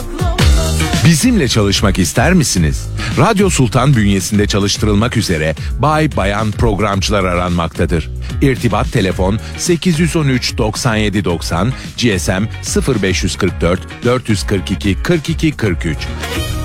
Bizimle çalışmak ister misiniz? Radyo Sultan bünyesinde çalıştırılmak üzere bay bayan programcılar aranmaktadır. İrtibat telefon 813 97 90, GSM 0544 442 42 43.